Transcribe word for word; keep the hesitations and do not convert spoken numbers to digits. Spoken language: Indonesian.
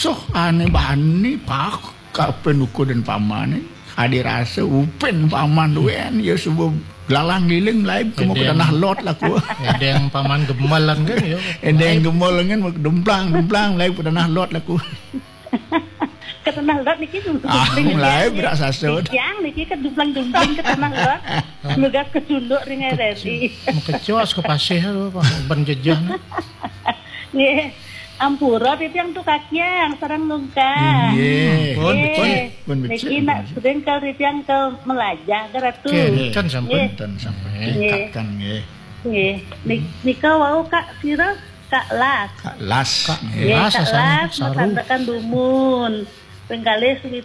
soh ane bani pak kapen uko dan pamane hadir rasa upen paman duen ya subuh lalang liling lain kamu ke tanah lot lah ku ada yang paman gemalan kan ya ada yang gemalan kan demplang demplang lain ke tanah lot lah ku ke tanah lot niki ah lain berak sasut yang niki ke dumplang-dumpling ke tanah lot nugas ke Sunduk ring R R I mekecos ke pasir Pak ban jejah nggih ampura itu yang tuh kakian sareng nungka nggih pun pun niki nak sering kal itu yang ke melajah garatu kan sampun ten sampai kan nggih nggih nika wau Kak sira Kak Las Kak Las Kak Las Las Kak Las matandakan dumun penggalih